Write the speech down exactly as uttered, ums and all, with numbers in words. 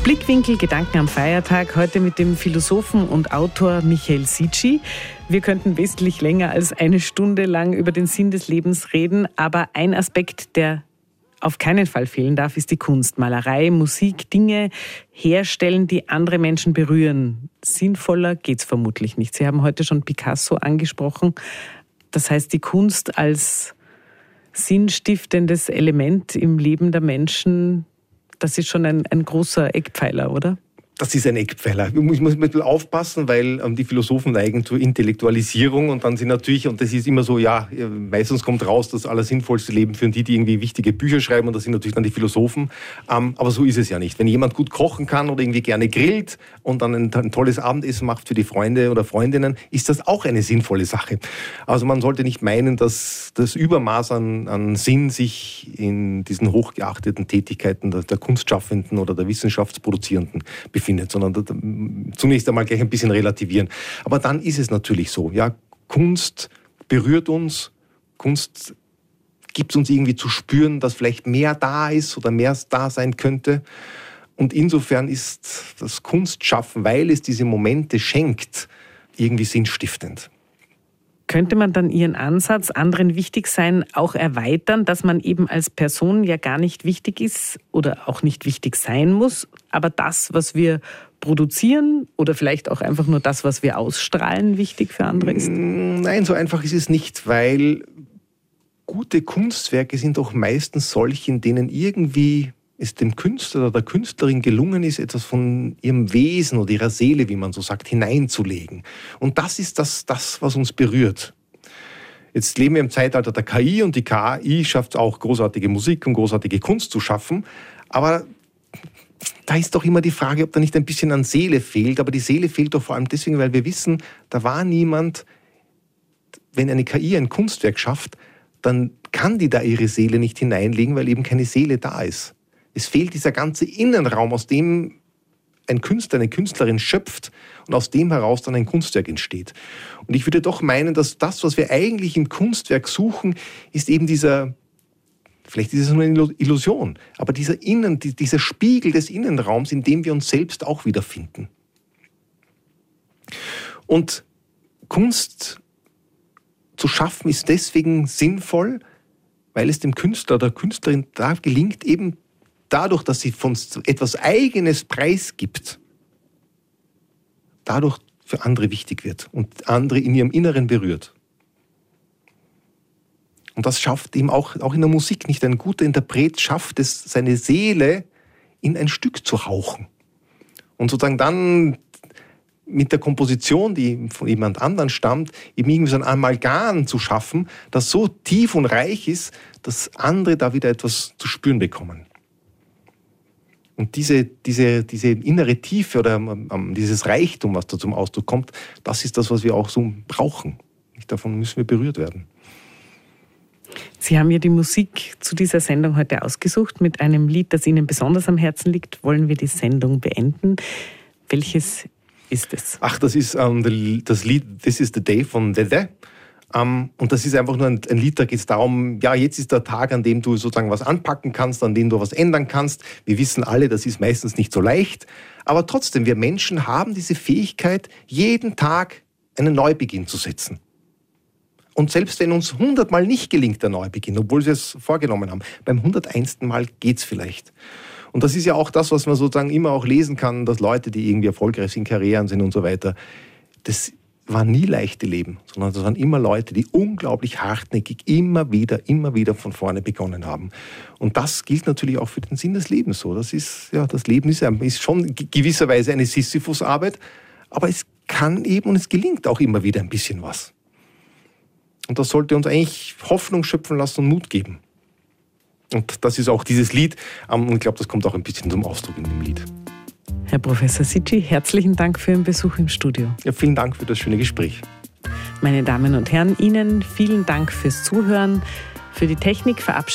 Blickwinkel, Gedanken am Feiertag, heute mit dem Philosophen und Autor Michael Sici. Wir könnten wesentlich länger als eine Stunde lang über den Sinn des Lebens reden, aber ein Aspekt, der auf keinen Fall fehlen darf, ist die Kunst. Malerei, Musik, Dinge herstellen, die andere Menschen berühren. Sinnvoller geht's vermutlich nicht. Sie haben heute schon Picasso angesprochen. Das heißt, die Kunst als sinnstiftendes Element im Leben der Menschen, das ist schon ein, ein großer Eckpfeiler, oder? Das ist ein Eckpfeiler. Ich muss, ich muss ein bisschen aufpassen, weil ähm, die Philosophen neigen zur Intellektualisierung und dann sind natürlich, und das ist immer so, ja, meistens kommt raus, das allersinnvollste Leben führen die, die irgendwie wichtige Bücher schreiben und das sind natürlich dann die Philosophen. Ähm, aber so ist es ja nicht. Wenn jemand gut kochen kann oder irgendwie gerne grillt und dann ein, ein tolles Abendessen macht für die Freunde oder Freundinnen, ist das auch eine sinnvolle Sache. Also man sollte nicht meinen, dass das Übermaß an, an Sinn sich in diesen hochgeachteten Tätigkeiten der, der Kunstschaffenden oder der Wissenschaftsproduzierenden befindet. Findet, sondern zunächst einmal gleich ein bisschen relativieren. Aber dann ist es natürlich so, ja, Kunst berührt uns, Kunst gibt uns irgendwie zu spüren, dass vielleicht mehr da ist oder mehr da sein könnte. Und insofern ist das Kunstschaffen, weil es diese Momente schenkt, irgendwie sinnstiftend. Könnte man dann Ihren Ansatz, anderen wichtig sein, auch erweitern, dass man eben als Person ja gar nicht wichtig ist oder auch nicht wichtig sein muss, aber das, was wir produzieren oder vielleicht auch einfach nur das, was wir ausstrahlen, wichtig für andere ist? Nein, so einfach ist es nicht, weil gute Kunstwerke sind doch meistens solche, in denen irgendwie es dem Künstler oder der Künstlerin gelungen ist, etwas von ihrem Wesen oder ihrer Seele, wie man so sagt, hineinzulegen. Und das ist das, das, was uns berührt. Jetzt leben wir im Zeitalter der K I und die K I schafft auch großartige Musik und großartige Kunst zu schaffen. Aber da ist doch immer die Frage, ob da nicht ein bisschen an Seele fehlt. Aber die Seele fehlt doch vor allem deswegen, weil wir wissen, da war niemand, wenn eine K I ein Kunstwerk schafft, dann kann die da ihre Seele nicht hineinlegen, weil eben keine Seele da ist. Es fehlt dieser ganze Innenraum, aus dem ein Künstler, eine Künstlerin schöpft und aus dem heraus dann ein Kunstwerk entsteht. Und ich würde doch meinen, dass das, was wir eigentlich im Kunstwerk suchen, ist eben dieser, vielleicht ist es nur eine Illusion, aber dieser Innen, dieser Spiegel des Innenraums, in dem wir uns selbst auch wiederfinden. Und Kunst zu schaffen ist deswegen sinnvoll, weil es dem Künstler oder der Künstlerin da gelingt, eben dadurch, dass sie von etwas Eigenes preisgibt, dadurch für andere wichtig wird und andere in ihrem Inneren berührt. Und das schafft eben auch, auch in der Musik nicht. Ein guter Interpret schafft es, seine Seele in ein Stück zu hauchen. Und sozusagen dann mit der Komposition, die von jemand anderen stammt, eben irgendwie so ein Amalgam zu schaffen, das so tief und reich ist, dass andere da wieder etwas zu spüren bekommen. Und diese, diese, diese innere Tiefe oder ähm, dieses Reichtum, was da zum Ausdruck kommt, das ist das, was wir auch so brauchen. Davon müssen wir berührt werden. Sie haben ja die Musik zu dieser Sendung heute ausgesucht. Mit einem Lied, das Ihnen besonders am Herzen liegt, wollen wir die Sendung beenden. Welches ist es? Ach, das ist ähm, das Lied This is the Day von Dede. Um, und das ist einfach nur ein, ein Lied, da geht es darum, ja, jetzt ist der Tag, an dem du sozusagen was anpacken kannst, an dem du was ändern kannst. Wir wissen alle, das ist meistens nicht so leicht. Aber trotzdem, wir Menschen haben diese Fähigkeit, jeden Tag einen Neubeginn zu setzen. Und selbst wenn uns hundertmal nicht gelingt, der Neubeginn, obwohl wir es vorgenommen haben, beim hunderteinsten Mal geht's vielleicht. Und das ist ja auch das, was man sozusagen immer auch lesen kann, dass Leute, die irgendwie erfolgreich in Karrieren sind und so weiter, das waren nie leichte Leben, sondern das waren immer Leute, die unglaublich hartnäckig immer wieder, immer wieder von vorne begonnen haben. Und das gilt natürlich auch für den Sinn des Lebens so. Das ist, ja, das Leben ist, ist schon gewisserweise eine Sisyphus-Arbeit, aber es kann eben und es gelingt auch immer wieder ein bisschen was. Und das sollte uns eigentlich Hoffnung schöpfen lassen und Mut geben. Und das ist auch dieses Lied, und ich glaube, das kommt auch ein bisschen zum Ausdruck in dem Lied. Herr Professor Sici, herzlichen Dank für Ihren Besuch im Studio. Ja, vielen Dank für das schöne Gespräch. Meine Damen und Herren, Ihnen vielen Dank fürs Zuhören. Für die Technik verabschiede